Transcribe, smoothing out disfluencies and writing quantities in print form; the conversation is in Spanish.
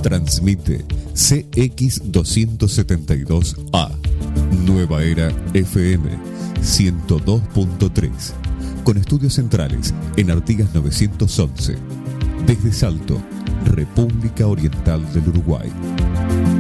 Transmite CX272A, Nueva Era FM 102.3, con estudios centrales en Artigas 911, desde Salto, República Oriental del Uruguay.